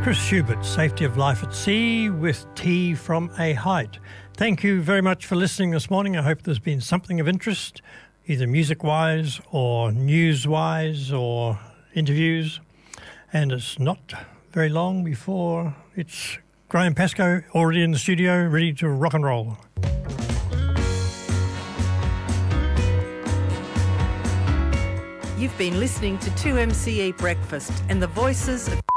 Chris Schubert, Safety of Life at Sea with Tea from a Height. Thank you very much for listening this morning. I hope there's been something of interest, either music-wise or news-wise or interviews. And it's not very long before it's Graham Pascoe already in the studio, ready to rock and roll. You've been listening to 2MCE Breakfast and the voices of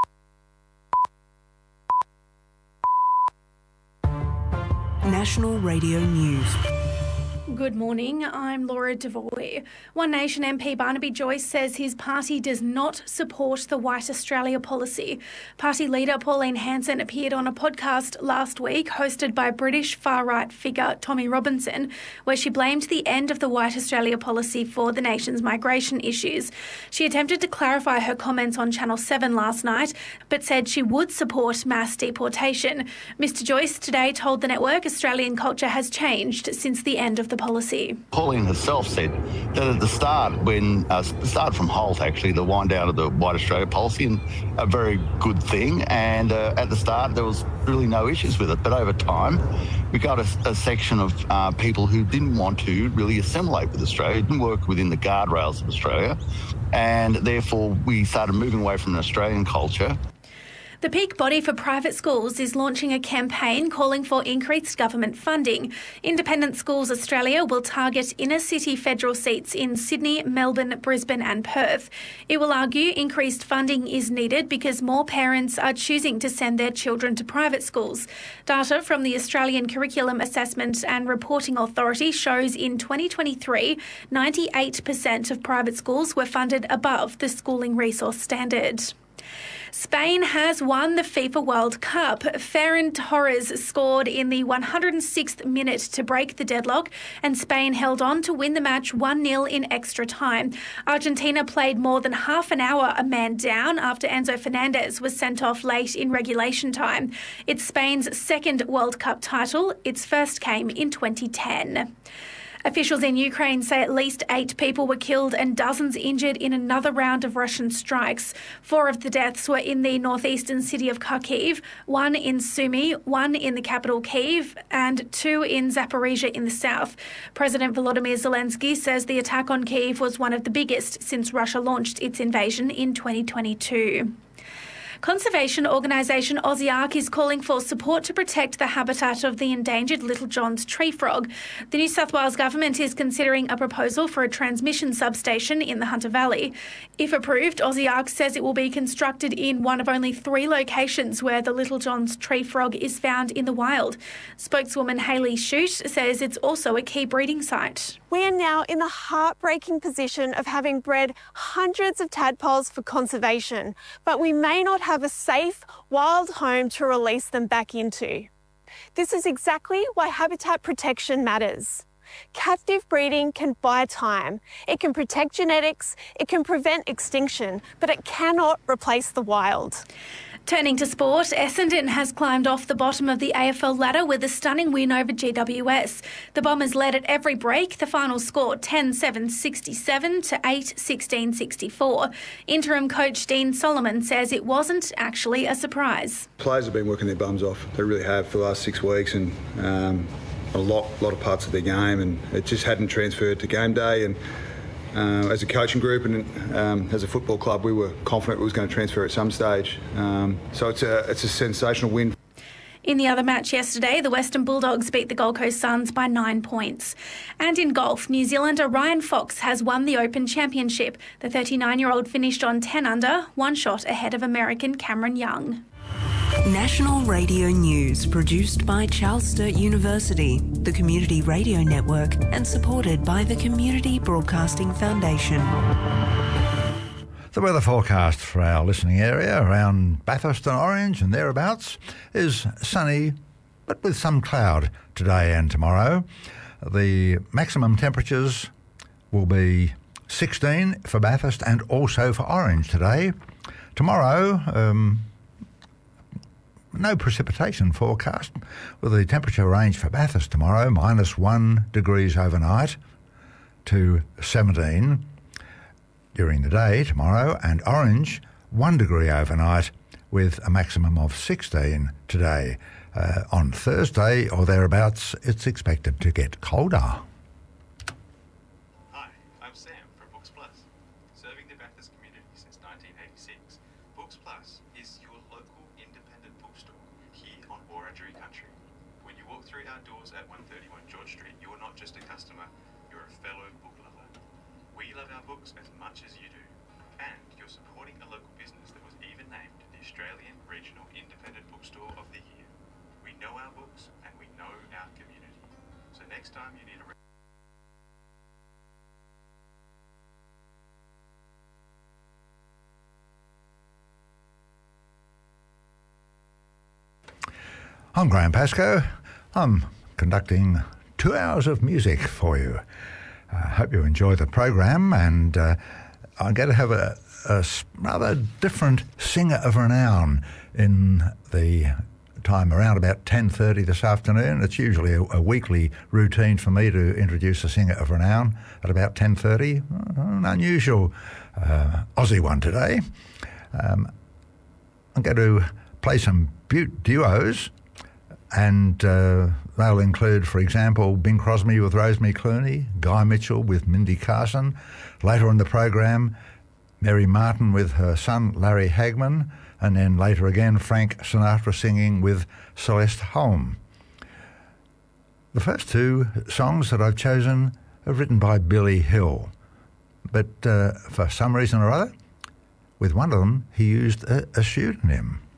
National Radio News. Good morning, I'm Laura Devoy. One Nation MP Barnaby Joyce says his party does not support the White Australia policy. Party leader Pauline Hanson appeared on a podcast last week hosted by British far-right figure Tommy Robinson, where she blamed the end of the White Australia policy for the nation's migration issues. She attempted to clarify her comments on Channel 7 last night, but said she would support mass deportation. Mr Joyce today told the network Australian culture has changed since the end of the policy. Pauline herself said that at the start, when started from Holt, actually, the wind down of the White Australia policy, and a very good thing. And at the start, there was really no issues with it. But over time, we got a section of people who didn't want to really assimilate with Australia, didn't work within the guardrails of Australia, and therefore we started moving away from an Australian culture. The peak body for private schools is launching a campaign calling for increased government funding. Independent Schools Australia will target inner-city federal seats in Sydney, Melbourne, Brisbane and Perth. It will argue increased funding is needed because more parents are choosing to send their children to private schools. Data from the Australian Curriculum Assessment and Reporting Authority shows in 2023, 98% of private schools were funded above the schooling resource standard. Spain has won the FIFA World Cup. Ferran Torres scored in the 106th minute to break the deadlock, and Spain held on to win the match 1-0 in extra time. Argentina played more than half an hour a man down after Enzo Fernandez was sent off late in regulation time. It's Spain's second World Cup title. Its first came in 2010. Officials in Ukraine say at least 8 people were killed and dozens injured in another round of Russian strikes. 4 of the deaths were in the northeastern city of Kharkiv, 1 in Sumy, 1 in the capital Kyiv, and 2 in Zaporizhia in the south. President Volodymyr Zelensky says the attack on Kyiv was one of the biggest since Russia launched its invasion in 2022. Conservation organisation Aussiark is calling for support to protect the habitat of the endangered Little John's tree frog. The New South Wales Government is considering a proposal for a transmission substation in the Hunter Valley. If approved, Aussiark says it will be constructed in one of only 3 locations where the Little John's tree frog is found in the wild. Spokeswoman Hayley Shute says it's also a key breeding site. We are now in the heartbreaking position of having bred hundreds of tadpoles for conservation, but we may not have a safe, wild home to release them back into. This is exactly why habitat protection matters. Captive breeding can buy time. It can protect genetics, it can prevent extinction, but it cannot replace the wild. Turning to sport, Essendon has climbed off the bottom of the AFL ladder with a stunning win over GWS. The Bombers led at every break. The final score 10-7-67 to 8-16-64. Interim coach Dean Solomon says it wasn't actually a surprise. Players have been working their bums off. They really have for the last 6 weeks, and a lot of parts of their game, and it just hadn't transferred to game day. And as a coaching group and as a football club, we were confident it was going to transfer at some stage. So it's a sensational win. In the other match yesterday, the Western Bulldogs beat the Gold Coast Suns by 9 points. And in golf, New Zealander Ryan Fox has won the Open Championship. The 39-year-old finished on 10 under, 1 shot ahead of American Cameron Young. National Radio News, produced by Charles Sturt University, the Community Radio Network, and supported by the Community Broadcasting Foundation. The weather forecast for our listening area around Bathurst and Orange and thereabouts is sunny, but with some cloud today and tomorrow. The maximum temperatures will be 16 for Bathurst and also for Orange today. Tomorrow, no precipitation forecast, with the temperature range for Bathurst tomorrow -1 degrees overnight to 17 during the day tomorrow, and Orange 1 degree overnight with a maximum of 16 today. On Thursday or thereabouts, it's expected to get colder. Hi, I'm Sam from Books Plus. Serving the Bathurst community since 1986, Books Plus is your local independent bookstore here on Wiradjuri country. When you walk through our doors at 131 George Street, you're not just a customer, you're a fellow book lover. We love our books as much as you do, and you're supporting a local business that was even named the Australian Regional Independent Bookstore of the Year. We know our books and we know our community. So next time you need a I'm Graham Pascoe. I'm conducting 2 hours of music for you. I hope you enjoy the program, and I'm going to have a rather different singer of renown in the time around about 10:30 this afternoon. It's usually a weekly routine for me to introduce a singer of renown at about 10:30. An unusual Aussie one today. I'm going to play some duos, and they'll include, for example, Bing Crosby with Rosemary Clooney, Guy Mitchell with Mindy Carson. Later in the program, Mary Martin with her son Larry Hagman, and then later again Frank Sinatra singing with Celeste Holm. The first two songs that I've chosen are written by Billy Hill, but for some reason or other, with one of them he used a pseudonym.